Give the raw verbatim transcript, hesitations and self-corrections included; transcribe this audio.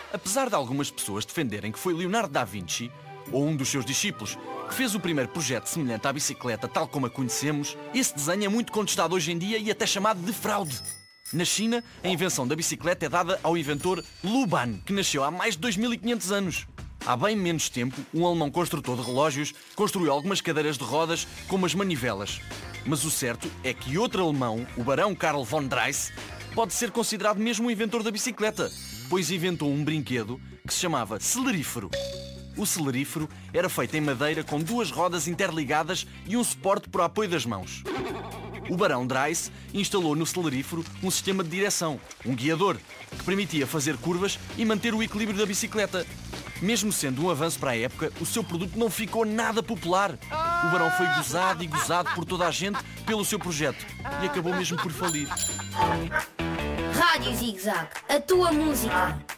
Apesar de algumas pessoas defenderem que foi Leonardo da Vinci, ou um dos seus discípulos, que fez o primeiro projeto semelhante à bicicleta tal como a conhecemos, esse desenho é muito contestado hoje em dia e até chamado de fraude. Na China, a invenção da bicicleta é dada ao inventor Lu Ban, que nasceu há mais de dois mil e quinhentos anos. Há bem menos tempo, um alemão construtor de relógios construiu algumas cadeiras de rodas com umas manivelas. Mas o certo é que outro alemão, o barão Karl von Drais, pode ser considerado mesmo o inventor da bicicleta, pois inventou um brinquedo que se chamava celerífero. O celerífero era feito em madeira com duas rodas interligadas e um suporte para o apoio das mãos. O barão Drais instalou no celerífero um sistema de direção, um guiador, que permitia fazer curvas e manter o equilíbrio da bicicleta. Mesmo sendo um avanço para a época, o seu produto não ficou nada popular. O barão foi gozado e gozado por toda a gente pelo seu projeto e acabou mesmo por falir. Rádio Zig Zag, a tua música.